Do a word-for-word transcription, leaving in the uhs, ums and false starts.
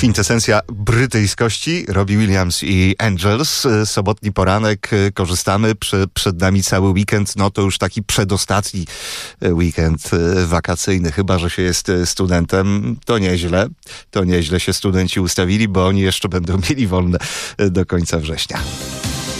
Kwintesencja brytyjskości, Robbie Williams i Angels. Sobotni poranek, korzystamy, Prze, przed nami cały weekend, no to już taki przedostatni weekend wakacyjny, chyba że się jest studentem, to nieźle, to nieźle się studenci ustawili, bo oni jeszcze będą mieli wolne do końca września.